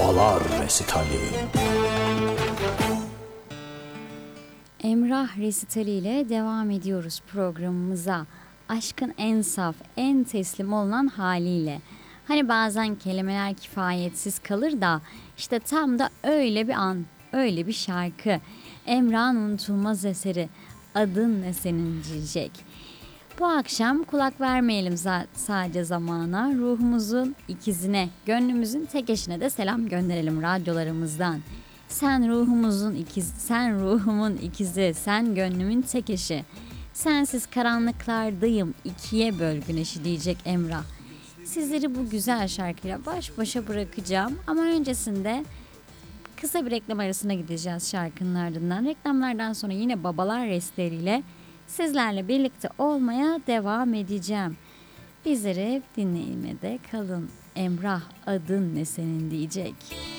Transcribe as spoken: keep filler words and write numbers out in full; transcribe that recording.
Babalar Resitali. Emrah resitali ile devam ediyoruz programımıza. Aşkın en saf, en teslim olunan haliyle. Hani bazen kelimeler kifayetsiz kalır da işte tam da öyle bir an, öyle bir şarkı. Emrah'ın unutulmaz eseri Adın Ne Senin diyecek. Bu akşam kulak vermeyelim za- sadece zamana, ruhumuzun ikizine, gönlümüzün tek eşine de selam gönderelim radyolarımızdan. Sen ruhumuzun ikiz, sen ruhumun ikizi, sen gönlümün tek eşi. Sensiz karanlıklardayım, ikiye böl güneşi diyecek Emrah. Sizleri bu güzel şarkıyla baş başa bırakacağım ama öncesinde kısa bir reklam arasına gideceğiz şarkının ardından. Reklamlardan sonra yine babalar restleriyle sizlerle birlikte olmaya devam edeceğim. Bizleri dinlemede kalın. Emrah adın ne senin diyecek.